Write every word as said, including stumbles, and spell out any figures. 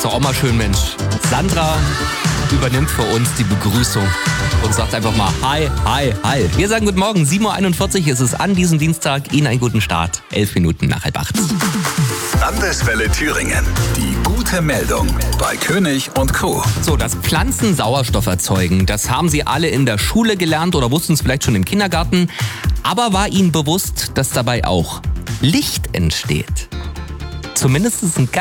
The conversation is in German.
Ist doch auch mal schön, Mensch. Sandra übernimmt für uns die Begrüßung und sagt einfach mal Hi, Hi, Hi. Wir sagen guten Morgen, sieben Uhr einundvierzig ist es an diesem Dienstag. Ihnen einen guten Start. Elf Minuten nach halb acht. Landeswelle Thüringen. Die gute Meldung bei König und Co. So, dass Pflanzen Sauerstoff erzeugen, das haben Sie alle in der Schule gelernt oder wussten es vielleicht schon im Kindergarten. Aber war Ihnen bewusst, dass dabei auch Licht entsteht? Zumindest ist ein